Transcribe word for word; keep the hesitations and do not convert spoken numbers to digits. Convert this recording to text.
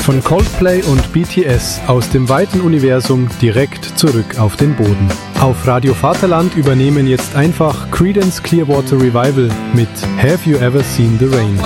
Von Coldplay und B T S aus dem weiten Universum direkt zurück auf den Boden. Auf Radio Vaterland übernehmen jetzt einfach Creedence Clearwater Revival mit Have You Ever Seen the Rain?